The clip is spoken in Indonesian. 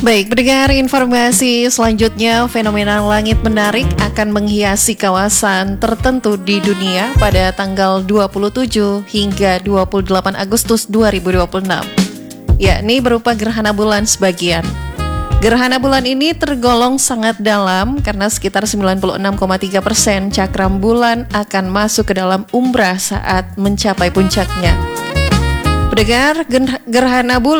Baik, pendengar, informasi selanjutnya, fenomena langit menarik akan menghiasi kawasan tertentu di dunia pada tanggal 27 hingga 28 Agustus 2026, yakni berupa gerhana bulan sebagian. Gerhana bulan ini tergolong sangat dalam karena sekitar 96,3% cakram bulan akan masuk ke dalam umbra saat mencapai puncaknya. Pendengar, gerhana bulan